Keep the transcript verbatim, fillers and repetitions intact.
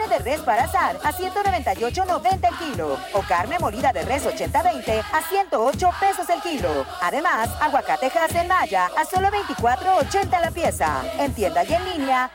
carne de res para asar a ciento noventa y ocho noventa el kilo. O carne molida de res ochenta veinte a ciento ocho pesos el kilo. Además, aguacate Hass en Maya a solo veinticuatro ochenta la pieza. En tienda y en línea,